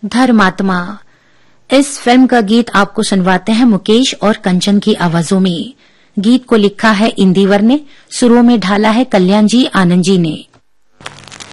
धर्मात्मा। इस फिल्म का गीत आपको सुनवाते हैं मुकेश और कंचन की आवाजों में। गीत को लिखा है इंदिवर ने, सुरों में ढाला है कल्याण जी आनंद जी ने।